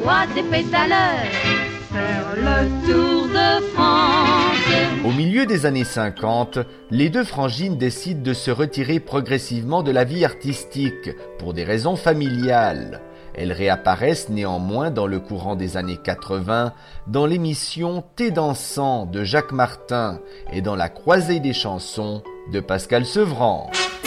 voix des pédaleurs faire le tour de France. Au milieu des années 50, les deux frangines décident de se retirer progressivement de la vie artistique pour des raisons familiales. Elles réapparaissent néanmoins dans le courant des années 80 dans l'émission Thé dansant de Jacques Martin et dans la croisée des chansons de Pascal Sevran.